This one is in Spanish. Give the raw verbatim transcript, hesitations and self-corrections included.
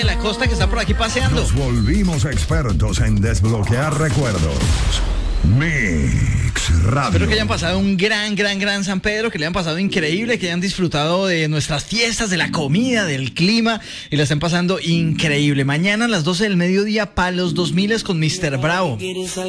de la costa que está por aquí paseando. Nos volvimos expertos en desbloquear recuerdos. Mix Radio. Espero que hayan pasado un gran, gran, gran San Pedro, que le hayan pasado increíble, que hayan disfrutado de nuestras fiestas, de la comida, del clima, y la estén pasando increíble. Mañana a las doce del mediodía, Palos dos mil con mister Bravo.